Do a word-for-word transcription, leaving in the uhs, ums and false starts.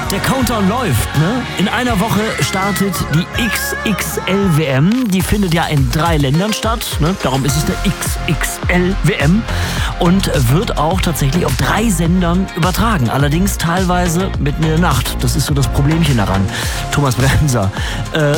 Der Countdown läuft, ne? In einer Woche startet die X X L W M. Die findet ja in drei Ländern statt, ne? Darum ist es eine X X L W M. Und wird auch tatsächlich auf drei Sendern übertragen. Allerdings teilweise mitten in der Nacht. Das ist so das Problemchen daran. Thomas Bremser, äh,